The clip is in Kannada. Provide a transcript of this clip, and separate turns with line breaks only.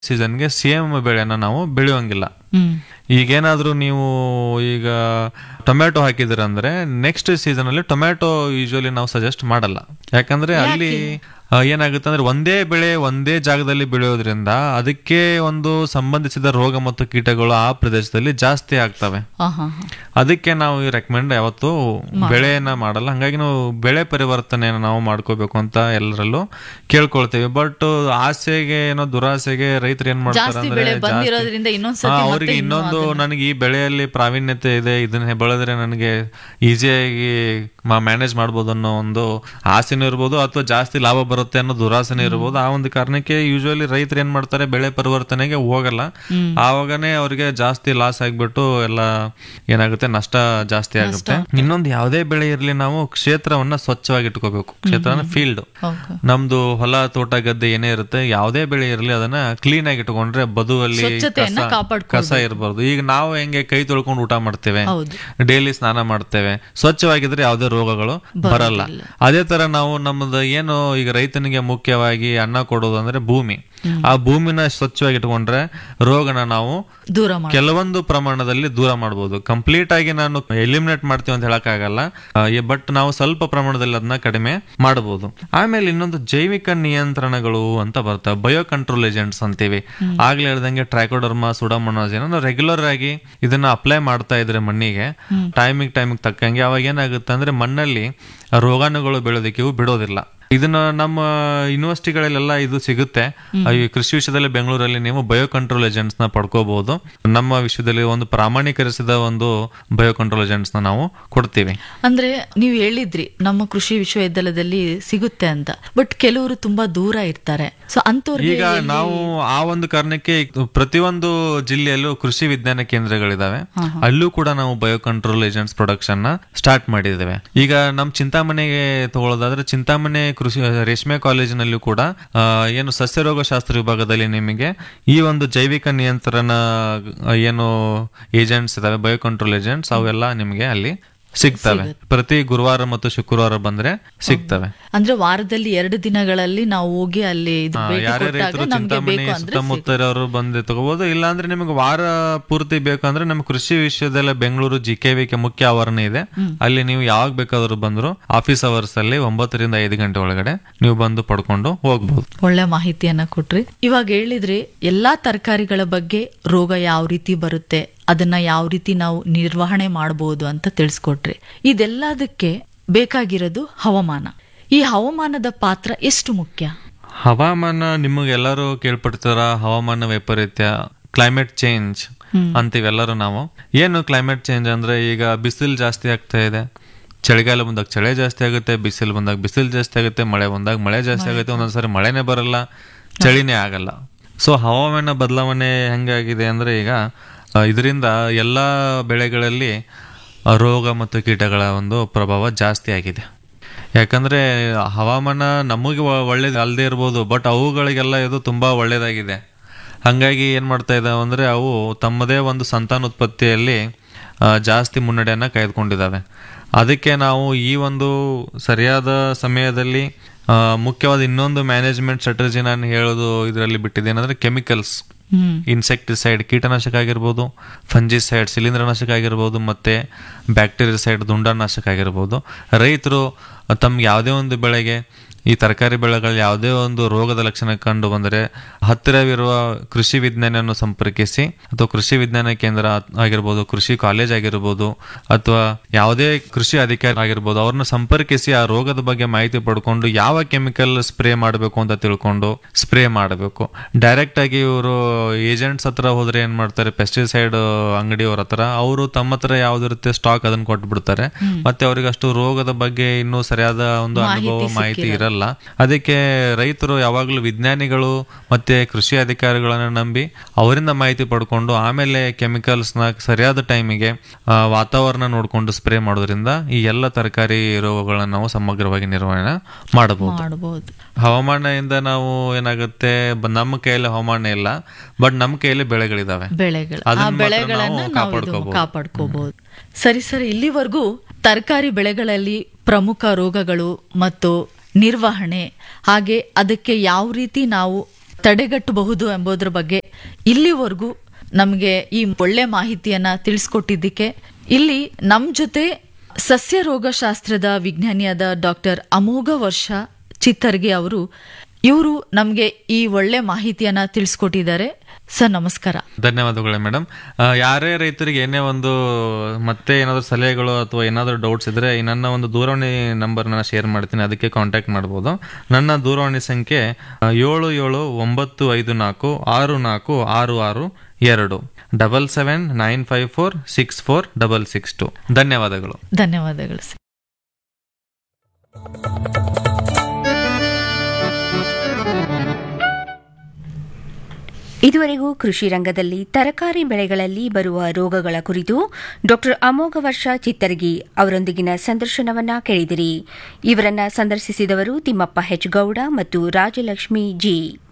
ಸೀಸನ್ಗೆ ಸೇಮ್ ಬೆಳೆನ ನಾವು ಬೆಳೆಯೋಂಗಿಲ್ಲ. ಈಗೇನಾದ್ರೂ ನೀವು ಈಗ ಟೊಮ್ಯಾಟೊ ಹಾಕಿದಿರ ಅಂದ್ರೆ ನೆಕ್ಸ್ಟ್ ಸೀಸನ್ ಅಲ್ಲಿ ಟೊಮ್ಯಾಟೊ ಯೂಶುವಲಿ ನಾವು ಸಜೆಸ್ಟ್ ಮಾಡಲ್ಲ. ಯಾಕಂದ್ರೆ ಅಲ್ಲಿ ಏನಾಗುತ್ತೆ ಅಂದ್ರೆ ಒಂದೇ ಬೆಳೆ ಒಂದೇ ಜಾಗದಲ್ಲಿ ಬೆಳೆಯೋದ್ರಿಂದ ಅದಕ್ಕೆ ಒಂದು ಸಂಬಂಧಿಸಿದ ರೋಗ ಮತ್ತು ಕೀಟಗಳು ಆ ಪ್ರದೇಶದಲ್ಲಿ ಜಾಸ್ತಿ ಆಗ್ತವೆ. ಅದಕ್ಕೆ ನಾವು ರೆಕಮೆಂಡ್ ಯಾವತ್ತು ಬೆಳೆಯನ್ನ ಮಾಡಲ್ಲ. ಹಂಗಾಗಿ ನಾವು ಬೆಳೆ ಪರಿವರ್ತನೆಯನ್ನು ನಾವು ಮಾಡ್ಕೋಬೇಕು ಅಂತ ಎಲ್ಲರಲ್ಲೂ ಕೇಳ್ಕೊಳ್ತೇವೆ. ಬಟ್ ಆಸೆಗೆ ಏನೋ ದುರಾಸೆಗೆ ರೈತರು ಏನ್ ಮಾಡ್ತಾರೆ ಅಂದ್ರೆ ಅವ್ರಿಗೆ ಇನ್ನೊಂದು ನನಗೆ ಈ ಬೆಳೆಯಲ್ಲಿ ಪ್ರಾವೀಣ್ಯತೆ ಇದೆ, ಇದನ್ನ ಬೆಳೆದ್ರೆ ನನಗೆ ಈಸಿಯಾಗಿ ಮ್ಯಾನೇಜ್ ಮಾಡ್ಬೋದು ಅನ್ನೋ ಒಂದು ಆಸೆನೂ ಇರ್ಬೋದು, ಅಥವಾ ಜಾಸ್ತಿ ಲಾಭ ಬರುತ್ತೆ ಅನ್ನೋ ದುರಾಸೆನೂ ಇರ್ಬೋದು. ಆ ಒಂದು ಕಾರಣಕ್ಕೆ ಯೂಶುವಲಿ ರೈತರು ಏನ್ ಮಾಡ್ತಾರೆ, ಬೆಳೆ ಪರಿವರ್ತನೆಗೆ ಹೋಗಲ್ಲ. ಆವಾಗನೇ ಅವ್ರಿಗೆ ಜಾಸ್ತಿ ಲಾಸ್ ಆಗ್ಬಿಟ್ಟು ಎಲ್ಲ ಏನಾಗುತ್ತೆ, ನಷ್ಟ ಜಾಸ್ತಿ ಆಗುತ್ತೆ. ಇನ್ನೊಂದು ಯಾವುದೇ ಬೆಳೆ ಇರ್ಲಿ, ನಾವು ಕ್ಷೇತ್ರವನ್ನ ಸ್ವಚ್ಛವಾಗಿ ಇಟ್ಕೋಬೇಕು. ಕ್ಷೇತ್ರ ಫೀಲ್ಡ್, ನಮ್ದು ಹೊಲ ತೋಟ ಗದ್ದೆ ಏನೇ ಇರುತ್ತೆ, ಯಾವುದೇ ಬೆಳೆ ಇರಲಿ ಅದನ್ನ ಕ್ಲೀನ್ ಆಗಿ ಇಟ್ಕೊಂಡ್ರೆ ಬದುವಲ್ಲಿ ಕಸ ಇರಬಾರ್ದು. ಈಗ ನಾವು ಹೆಂಗೆ ಕೈ ತೊಳ್ಕೊಂಡು ಊಟ ಮಾಡ್ತೇವೆ, ಡೈಲಿ ಸ್ನಾನ ಮಾಡ್ತೇವೆ, ಸ್ವಚ್ಛವಾಗಿದ್ರೆ ಯಾವುದೇ ರೋಗಗಳು ಬರಲ್ಲ. ಅದೇ ತರ ನಾವು ನಮ್ದು ಏನು ಈಗ ರೈತನಿಗೆ ಮುಖ್ಯವಾಗಿ ಅನ್ನ ಕೊಡೋದು ಅಂದ್ರೆ ಭೂಮಿ. ಆ ಭೂಮಿನ ಸ್ವಚ್ಛವಾಗಿ ಇಟ್ಕೊಂಡ್ರೆ ರೋಗನ ನಾವು ಕೆಲವೊಂದು ಪ್ರಮಾಣದಲ್ಲಿ ದೂರ ಮಾಡಬಹುದು. ಕಂಪ್ಲೀಟ್ ಆಗಿ ನಾನು ಎಲಿಮಿನೇಟ್ ಮಾಡ್ತೀವಿ ಅಂತ ಹೇಳಕ್ ಆಗಲ್ಲ, ಬಟ್ ನಾವು ಸ್ವಲ್ಪ ಪ್ರಮಾಣದಲ್ಲಿ ಅದನ್ನ ಕಡಿಮೆ ಮಾಡಬಹುದು. ಆಮೇಲೆ ಇನ್ನೊಂದು ಜೈವಿಕ ನಿಯಂತ್ರಣಗಳು ಅಂತ ಬರ್ತವೆ, ಬಯೋ ಕಂಟ್ರೋಲ್ ಏಜೆಂಟ್ಸ್ ಅಂತೀವಿ. ಆಗ್ಲೇ ಹೇಳ್ದಂಗೆ ಟ್ರೈಕೋಡರ್ಮಾ, ಸುಡಾಮೊನಾಸ್ ಏನೋ ರೆಗ್ಯುಲರ್ ಆಗಿ ಇದನ್ನ ಅಪ್ಲೈ ಮಾಡ್ತಾ ಇದ್ರೆ ಮಣ್ಣಿಗೆ ಟೈಮಿಗೆ ತಕ್ಕಂಗೆ, ಅವಾಗ ಏನಾಗುತ್ತೆ ಅಂದ್ರೆ ಮಣ್ಣಲ್ಲಿ ರೋಗಾಣುಗಳು ಬೆಳೆಯೋದಕ್ಕೆ ಇವು ಬಿಡೋದಿಲ್ಲ. ಇದನ್ನ ನಮ್ಮ ಯೂನಿವರ್ಸಿಟಿಗಳಲ್ಲೆಲ್ಲ ಇದು ಸಿಗುತ್ತೆ. ಕೃಷಿ ವಿಷಯದಲ್ಲಿ ಬೆಂಗಳೂರಲ್ಲಿ ನೀವು ಬಯೋ ಕಂಟ್ರೋಲ್ ಏಜೆಂಟ್ಸ್ ನ ಪಡ್ಕೋಬಹುದು. ನಮ್ಮ ವಿಷಯದಲ್ಲಿ ಒಂದು ಪ್ರಾಮಾಣೀಕರಿಸಿದ ಒಂದು ಬಯೋ ಕಂಟ್ರೋಲ್ ಏಜೆಂಟ್ಸ್ ನ ನಾವು ಕೊಡ್ತೀವಿ.
ಅಂದ್ರೆ ನೀವು ಹೇಳಿದ್ರಿ ನಮ್ಮ ಕೃಷಿ ವಿಶ್ವವಿದ್ಯಾಲಯದಲ್ಲಿ ಸಿಗುತ್ತೆ ಅಂತ, ಬಟ್ ಕೆಲವರು ತುಂಬಾ ದೂರ ಇರ್ತಾರೆ. ಸೊ ಅಂತವ್ರಿಗೆ
ಈಗ ನಾವು ಆ ಒಂದು ಕಾರಣಕ್ಕೆ ಪ್ರತಿಯೊಂದು ಜಿಲ್ಲೆಯಲ್ಲೂ ಕೃಷಿ ವಿಜ್ಞಾನ ಕೇಂದ್ರಗಳಿದಾವೆ. ಅಲ್ಲೂ ಕೂಡ ನಾವು ಬಯೋ ಕಂಟ್ರೋಲ್ ಏಜೆಂಟ್ಸ್ ಪ್ರೊಡಕ್ಷನ್ ನ ಸ್ಟಾರ್ಟ್ ಮಾಡಿದ್ದೇವೆ. ಈಗ ನಮ್ ಚಿಂತಾಮಣಿಗೆ ತಗೊಳ್ಳೋದಾದ್ರೆ, ಚಿಂತಾಮಣಿ ಕೃಷಿ ರೇಷ್ಮೆ ಕಾಲೇಜಿನಲ್ಲೂ ಕೂಡ ಏನು ಸಸ್ಯರೋಗಶಾಸ್ತ್ರ ವಿಭಾಗದಲ್ಲಿ ನಿಮಗೆ ಈ ಒಂದು ಜೈವಿಕ ನಿಯಂತ್ರಣ ಏನು ಏಜೆಂಟ್ಸ್ ಇದಾವೆ, ಬಯೋ ಕಂಟ್ರೋಲ್ ಏಜೆಂಟ್ಸ್, ಅವೆಲ್ಲ ನಿಮಗೆ ಅಲ್ಲಿ ಸಿಗ್ತವೆ. ಪ್ರತಿ ಗುರುವಾರ ಮತ್ತು ಶುಕ್ರವಾರ ಬಂದ್ರೆ ಸಿಗ್ತವೆ.
ಅಂದ್ರೆ ವಾರದಲ್ಲಿ 2 ದಿನಗಳಲ್ಲಿ ನಾವು ಹೋಗಿ ಅಲ್ಲಿ
ಯಾರೇ ರೈತರು ಚಿಂತಾಮಣಿ ಸುತ್ತಮುತ್ತರವರು ಬಂದು ತಗೋಬಹುದು. ಇಲ್ಲಾಂದ್ರೆ ನಿಮಗೆ ವಾರ ಪೂರ್ತಿ ಬೇಕಂದ್ರೆ ನಮ್ಮ ಕೃಷಿ ವಿಶ್ವವಿದ್ಯಾಲಯ ಬೆಂಗಳೂರು GKVK ಮುಖ್ಯ ಆವರಣ ಇದೆ. ಅಲ್ಲಿ ನೀವು ಯಾವಾಗ ಬೇಕಾದ್ರೂ ಬಂದ್ರು ಆಫೀಸ್ ಅವರ್ಸ್ ಅಲ್ಲಿ 9 ರಿಂದ 5 ಗಂಟೆ ಒಳಗಡೆ ನೀವು ಬಂದು ಪಡ್ಕೊಂಡು ಹೋಗ್ಬಹುದು.
ಒಳ್ಳೆ ಮಾಹಿತಿಯನ್ನ ಕೊಟ್ರಿ. ಇವಾಗ ಹೇಳಿದ್ರಿ ಎಲ್ಲಾ ತರಕಾರಿಗಳ ಬಗ್ಗೆ ರೋಗ ಯಾವ ರೀತಿ ಬರುತ್ತೆ, ಅದನ್ನ ಯಾವ ರೀತಿ ನಾವು ನಿರ್ವಹಣೆ ಮಾಡಬಹುದು ಅಂತ ತಿಳಿಸ್ಕೊಟ್ರಿ. ಇದೆಲ್ಲದಕ್ಕೆ ಬೇಕಾಗಿರೋದು ಹವಾಮಾನ. ಈ ಹವಾಮಾನದ ಪಾತ್ರ ಎಷ್ಟು ಮುಖ್ಯ?
ಹವಾಮಾನ ನಿಮಗೆಲ್ಲರೂ ಕೇಳ್ಪಡ್ತಾರ, ಹವಾಮಾನ ವೈಪರೀತ್ಯ, ಕ್ಲೈಮೇಟ್ ಚೇಂಜ್ ಅಂತೀವೆಲ್ಲರೂ ನಾವು. ಏನು ಕ್ಲೈಮೇಟ್ ಚೇಂಜ್ ಅಂದ್ರೆ, ಈಗ ಬಿಸಿಲು ಜಾಸ್ತಿ ಆಗ್ತಾ ಇದೆ, ಚಳಿಗಾಲ ಬಂದಾಗ ಚಳಿ ಜಾಸ್ತಿ ಆಗುತ್ತೆ, ಬಿಸಿಲು ಬಂದಾಗ ಬಿಸಿಲು ಜಾಸ್ತಿ ಆಗುತ್ತೆ, ಮಳೆ ಬಂದಾಗ ಮಳೆ ಜಾಸ್ತಿ ಆಗುತ್ತೆ, ಒಂದೊಂದ್ಸರಿ ಮಳೆನೇ ಬರಲ್ಲ, ಚಳಿನೇ ಆಗಲ್ಲ. ಸೊ ಹವಾಮಾನ ಬದಲಾವಣೆ ಹೆಂಗಾಗಿದೆ ಅಂದ್ರೆ, ಈಗ ಇದರಿಂದ ಎಲ್ಲ ಬೆಳೆಗಳಲ್ಲಿ ರೋಗ ಮತ್ತು ಕೀಟಗಳ ಒಂದು ಪ್ರಭಾವ ಜಾಸ್ತಿ ಆಗಿದೆ. ಯಾಕಂದ್ರೆ ಹವಾಮಾನ ನಮಗೆ ಒಳ್ಳೇದು ಅಲ್ಲದೆ ಇರ್ಬೋದು, ಬಟ್ ಅವುಗಳಿಗೆಲ್ಲ ಇದು ತುಂಬಾ ಒಳ್ಳೇದಾಗಿದೆ. ಹಾಗಾಗಿ ಏನ್ ಮಾಡ್ತಾ ಇದಾವೆ ಅಂದ್ರೆ, ಅವು ತಮ್ಮದೇ ಒಂದು ಸಂತಾನೋತ್ಪತ್ತಿಯಲ್ಲಿ ಜಾಸ್ತಿ ಮುನ್ನಡೆಯನ್ನ ಕಾಯ್ದುಕೊಂಡಿದ್ದಾವೆ. ಅದಕ್ಕೆ ನಾವು ಈ ಒಂದು ಸರಿಯಾದ ಸಮಯದಲ್ಲಿ ಮುಖ್ಯವಾದ ಇನ್ನೊಂದು ಮ್ಯಾನೇಜ್ಮೆಂಟ್ ಸ್ಟ್ರಾಟಜಿ ನಾನು ಹೇಳೋದು ಇದರಲ್ಲಿ ಬಿಟ್ಟಿದ್ದೇನೆಂದ್ರೆ, ಕೆಮಿಕಲ್ಸ್, ಇನ್ಸೆಕ್ಟಿಸೈಡ್ ಕೀಟನಾಶಕ ಆಗಿರ್ಬೋದು, ಫಂಜಿಸೈಡ್ ಶಿಲೀಂಧ್ರನಾಶಕ ಆಗಿರ್ಬೋದು, ಮತ್ತೆ ಬ್ಯಾಕ್ಟೀರಿಯಸೈಡ್ ದುಂಡಾನಾಶಕ ಆಗಿರ್ಬೋದು. ರೈತರು ತಮ್ಗೆ ಯಾವುದೇ ಒಂದು ಬೆಳೆಗೆ, ಈ ತರಕಾರಿ ಬೆಳೆಗಳು ಯಾವುದೇ ಒಂದು ರೋಗದ ಲಕ್ಷಣ ಕಂಡು ಬಂದರೆ ಹತ್ತಿರವಿರುವ ಕೃಷಿ ವಿಜ್ಞಾನಿಯನ್ನು ಸಂಪರ್ಕಿಸಿ, ಅಥವಾ ಕೃಷಿ ವಿಜ್ಞಾನ ಕೇಂದ್ರ ಆಗಿರ್ಬೋದು, ಕೃಷಿ ಕಾಲೇಜ್ ಆಗಿರ್ಬೋದು, ಅಥವಾ ಯಾವುದೇ ಕೃಷಿ ಅಧಿಕಾರಿ ಆಗಿರ್ಬೋದು, ಅವ್ರನ್ನ ಸಂಪರ್ಕಿಸಿ ಆ ರೋಗದ ಬಗ್ಗೆ ಮಾಹಿತಿ ಪಡ್ಕೊಂಡು ಯಾವ ಕೆಮಿಕಲ್ ಸ್ಪ್ರೇ ಮಾಡಬೇಕು ಅಂತ ತಿಳ್ಕೊಂಡು ಸ್ಪ್ರೇ ಮಾಡಬೇಕು. ಡೈರೆಕ್ಟ್ ಆಗಿ ಇವರು ಏಜೆಂಟ್ಸ್ ಹತ್ರ ಹೋದ್ರೆ ಏನ್ ಮಾಡ್ತಾರೆ, ಪೆಸ್ಟಿಸೈಡ್ ಅಂಗಡಿಯವ್ರ ಹತ್ರ ಅವರು ತಮ್ಮ ಹತ್ರ ಯಾವ್ದಿರುತ್ತೆ ಸ್ಟಾಕ್ ಅದನ್ನ ಕೊಟ್ಬಿಡ್ತಾರೆ. ಮತ್ತೆ ಅವ್ರಿಗೆ ಅಷ್ಟು ರೋಗದ ಬಗ್ಗೆ ಇನ್ನೂ ಸರಿಯಾದ ಒಂದು ಅನುಭವ ಮಾಹಿತಿ ಇರಲ್ಲ. ಅದಕ್ಕೆ ರೈತರು ಯಾವಾಗಲೂ ವಿಜ್ಞಾನಿಗಳು ಮತ್ತೆ ಕೃಷಿ ಅಧಿಕಾರಿಗಳನ್ನ ನಂಬಿ ಅವರಿಂದ ಮಾಹಿತಿ ಪಡ್ಕೊಂಡು ಆಮೇಲೆ ಕೆಮಿಕಲ್ಸ್ ನ ಸರಿಯಾದ ಟೈಮಿಗೆ ವಾತಾವರಣ ನೋಡ್ಕೊಂಡು ಸ್ಪ್ರೇ ಮಾಡೋದ್ರಿಂದ ಈ ಎಲ್ಲ ತರಕಾರಿ ರೋಗಗಳನ್ನ ನಾವು ಸಮಗ್ರವಾಗಿ ನಿರ್ವಹಣೆ ಮಾಡಬಹುದು. ಹವಾಮಾನದಿಂದ ನಾವು ಏನಾಗುತ್ತೆ, ನಮ್ಮ ಕೈಯಲ್ಲಿ ಹವಾಮಾನ ಇಲ್ಲ, ಬಟ್ ನಮ್ಮ ಕೈಯಲ್ಲಿ ಬೆಳೆಗಳಿದಾವೆ,
ಬೆಳೆಗಳನ್ನು ಕಾಪಾಡ್ಕೋಬಹುದು. ಸರಿ, ಇಲ್ಲಿವರೆಗೂ ತರಕಾರಿ ಬೆಳೆಗಳಲ್ಲಿ ಪ್ರಮುಖ ರೋಗಗಳು ಮತ್ತು ನಿರ್ವಹಣೆ, ಹಾಗೆ ಅದಕ್ಕೆ ಯಾವ ರೀತಿ ನಾವು ತಡೆಗಟ್ಟಬಹುದು ಎಂಬುದರ ಬಗ್ಗೆ ಇಲ್ಲಿವರೆಗೂ ನಮಗೆ ಈ ಒಳ್ಳೆ ಮಾಹಿತಿಯನ್ನ ತಿಳಿಸ್ಕೊಟ್ಟಿದ್ದಕ್ಕೆ ಇಲ್ಲಿ ನಮ್ ಜೊತೆ ಸಸ್ಯ ರೋಗಶಾಸ್ತ್ರದ ವಿಜ್ಞಾನಿಯಾದ ಡಾಕ್ಟರ್ ಅಮೋಘ ವರ್ಷ ಚಿತ್ತರ್ಗಿ ಇವರು ನಮ್ಗೆ ಈ ಒಳ್ಳೆ ಮಾಹಿತಿಯನ್ನ ತಿಳಿಸ್ಕೊಟ್ಟಿದ್ದಾರೆ. ಸರ್ ನಮಸ್ಕಾರ.
ಧನ್ಯವಾದಗಳು ಮೇಡಮ್. ಯಾರೇ ರೈತರಿಗೆ ಏನೇ ಒಂದು ಮತ್ತೆ ಏನಾದ್ರು ಸಲಹೆಗಳು ಅಥವಾ ಏನಾದ್ರು ಡೌಟ್ಸ್ ಇದ್ರೆ ಈ ನನ್ನ ಒಂದು ದೂರವಾಣಿ ನಂಬರ್ ನಾನು ಶೇರ್ ಮಾಡ್ತೀನಿ, ಅದಕ್ಕೆ ಕಾಂಟ್ಯಾಕ್ಟ್ ಮಾಡಬಹುದು. ನನ್ನ ದೂರವಾಣಿ ಸಂಖ್ಯೆ 7754646662 7795464662. ಧನ್ಯವಾದಗಳು.
ಧನ್ಯವಾದಗಳು ಸರ್.
ಇದುವರೆಗೂ ಕೃಷಿ ರಂಗದಲ್ಲಿ ತರಕಾರಿ ಬೆಳೆಗಳಲ್ಲಿ ಬರುವ ರೋಗಗಳ ಕುರಿತು ಡಾಕ್ಟರ್ ಅಮೋಘ ವರ್ಷ ಚಿತ್ತರ್ಗಿ ಅವರೊಂದಿಗಿನ ಸಂದರ್ಶನವನ್ನ ಕೇಳಿದಿರಿ. ಇವರನ್ನ ಸಂದರ್ಶಿಸಿದವರು ತಿಮ್ಮಪ್ಪ ಹೆಚ್ ಗೌಡ ಮತ್ತು ರಾಜಲಕ್ಷ್ಮಿ ಜಿ.